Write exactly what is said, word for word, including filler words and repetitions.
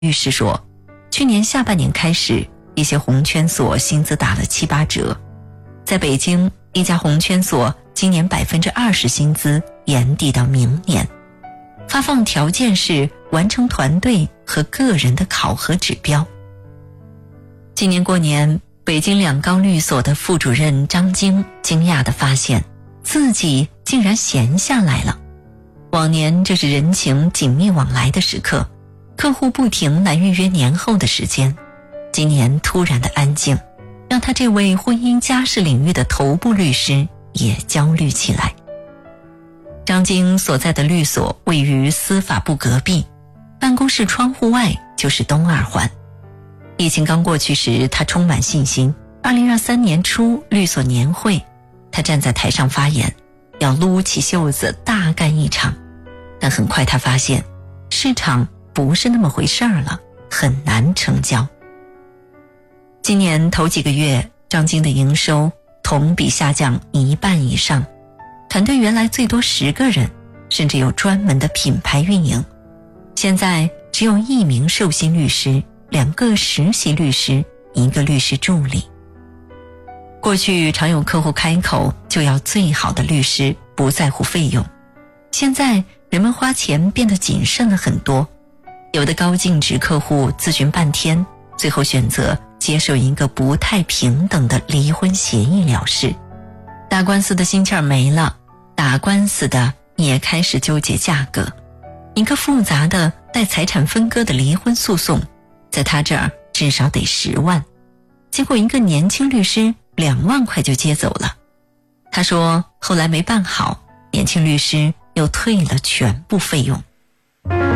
律师说，去年下半年开始，一些红圈所薪资打了七八折。在北京，一家红圈所今年百分之二十薪资延递到明年，发放条件是完成团队和个人的考核指标。今年过年，北京两高律所的副主任张晶惊讶地发现，自己竟然闲下来了。往年这是人情紧密往来的时刻，客户不停来预约年后的时间，今年突然的安静，让他这位婚姻家事领域的头部律师也焦虑起来。张晶所在的律所位于司法部隔壁，办公室窗户外就是东二环。疫情刚过去时，他充满信心。二零二三年初律所年会，他站在台上发言，要撸起袖子大干一场。但很快他发现，市场不是那么回事儿了，很难成交。今年头几个月，张晶的营收同比下降一半以上，团队原来最多十个人，甚至有专门的品牌运营，现在只有一名受薪律师，两个实习律师，一个律师助理。过去常有客户开口就要最好的律师，不在乎费用，现在人们花钱变得谨慎了很多，有的高净值客户咨询半天，最后选择接受一个不太平等的离婚协议了事。打官司的心气儿没了，打官司的也开始纠结价格。一个复杂的带财产分割的离婚诉讼，在他这儿至少得十万，结果一个年轻律师两万块就接走了。他说后来没办好，年轻律师又退了全部费用。